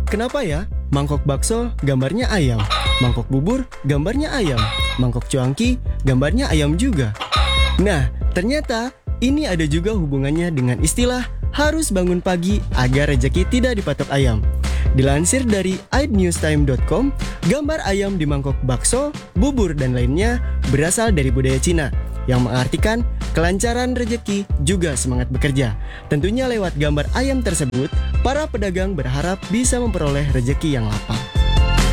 Kenapa ya? Mangkok bakso gambarnya ayam, mangkok bubur gambarnya ayam, mangkok cuanki gambarnya ayam juga. Nah, ternyata ini ada juga hubungannya dengan istilah harus bangun pagi agar rezeki tidak dipatok ayam. Dilansir dari aidnewstime.com, gambar ayam di mangkok bakso, bubur dan lainnya berasal dari budaya Cina yang mengartikan kelancaran rezeki juga semangat bekerja. Tentunya lewat gambar ayam tersebut, para pedagang berharap bisa memperoleh rezeki yang lapang.